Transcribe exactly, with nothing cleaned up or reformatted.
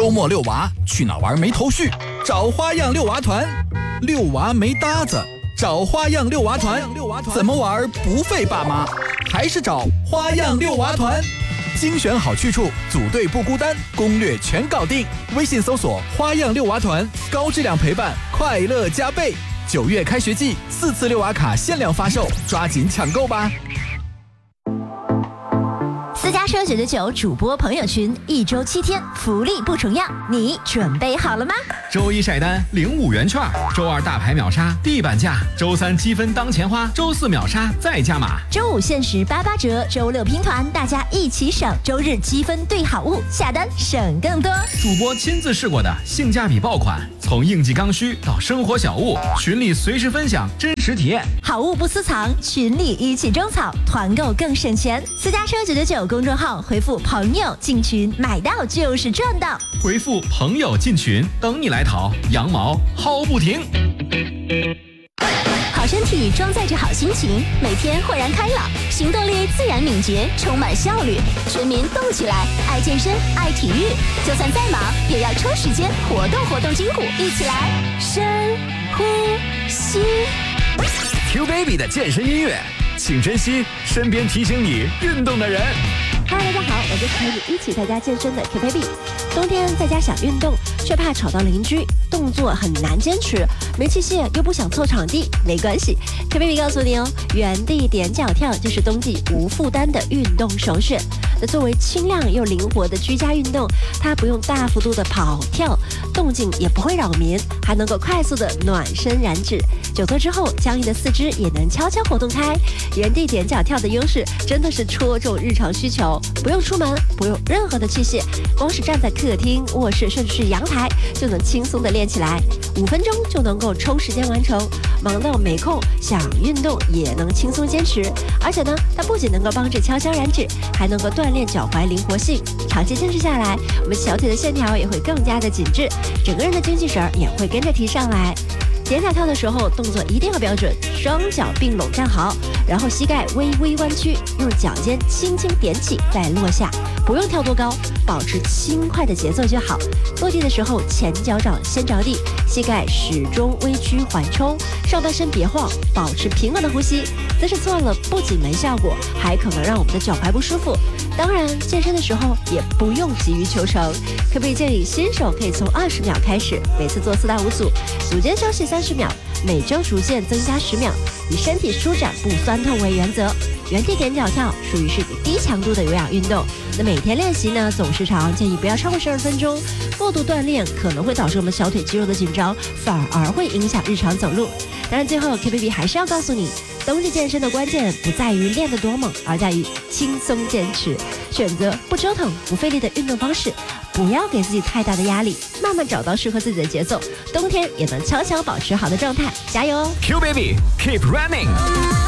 周末遛娃，去哪玩没头绪？找花样遛娃团。遛娃没搭子，找花样遛娃团。怎么玩不费爸妈？还是找花样遛娃团。精选好去处，组队不孤单，攻略全搞定。微信搜索花样遛娃团，高质量陪伴，快乐加倍。九月开学季，四次遛娃卡限量发售，抓紧抢购吧！ 私家车九九九主播朋友群，一周七天，福利不重样，你准备好了吗？ 周一晒单领五元券，周二大牌秒杀地板价，周三积分当钱花，周四秒杀再加码， 周五限时八八折，周六拼团，大家一起省，周日积分兑好物，下单省更多。 主播亲自试过的性价比爆款，从应季刚需到生活小物，群里随时分享真实体验， 好物不私藏，群里一起种草，团购更省钱。私家车九九九公众号回复朋友进群，买到就是赚到。 回复朋友进群，等你来淘，羊毛薅不停。 好身体装载着好心情，每天豁然开朗，行动力自然敏捷，充满效率。全民动起来，爱健身，爱体育，就算再忙，也要抽时间活动活动筋骨，一起来深呼吸。 Q Baby 的健身音乐，请珍惜身边提醒你运动的人。 哈喽，大家好，我就是陪你一起在家健身的 Q Baby。冬天在家想运动，却怕吵到邻居，动作很难坚持，没器械又不想凑场地，没关系 ，Q Baby 告诉你哦，原地踮脚跳就是冬季无负担的运动首选。那作为轻量又灵活的居家运动，它不用大幅度的跑跳，动静也不会扰民，还能够快速的暖身燃脂。久坐之后，僵硬的四肢也能悄悄活动开。原地踮脚跳的优势真的是戳中日常需求，不用出门，不用任何的器械，光是站在客厅、卧室甚至是阳台，就能轻松的练起来，五分钟就能够抽时间完成。忙到没空，想运动也能轻松坚持。而且呢，它不仅能够帮着悄悄燃脂，还能够锻炼脚踝灵活性。长期坚持下来，我们小腿的线条也会更加的紧致，整个人的精气神也会跟着提上来。踮脚跳的时候，动作一定要标准，双脚并拢站好，然后膝盖微微弯曲，用脚尖轻轻点起，再落下，不用跳多高，保持轻快的节奏就好。落地的时候，前脚掌先着地，膝盖始终微曲缓冲，上半身别晃，保持平稳的呼吸。姿势错了，不仅没效果，还可能让我们的脚踝不舒服。当然，健身的时候也不用急于求成，可不可以建议新手可以从二十秒开始，每次做四到五组，组间休息三十秒，每周逐渐增加十秒，以身体舒展不酸痛为原则。原地踮脚跳属于是低强度的有氧运动，那每天练习呢，总时长建议不要超过十二分钟。过度锻炼可能会导致我们小腿肌肉的紧张，反而会影响日常走路。当然，最后 Q Baby 还是要告诉你，冬季健身的关键不在于练得多猛，而在于轻松坚持，选择不折腾、不费力的运动方式，不要给自己太大的压力，慢慢找到适合自己的节奏，冬天也能悄悄保持好的状态，加油哦 ！Q Baby keep running。